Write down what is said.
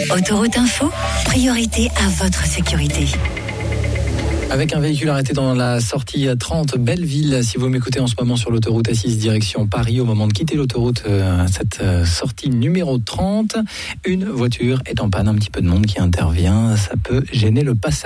Autoroute Info, priorité à votre sécurité. Avec un véhicule arrêté dans la sortie 30 Belleville, si vous m'écoutez en ce moment sur l'autoroute A6 direction Paris, au moment de quitter l'autoroute, cette sortie numéro 30, une voiture est en panne, un petit peu de monde qui intervient, ça peut gêner le passage.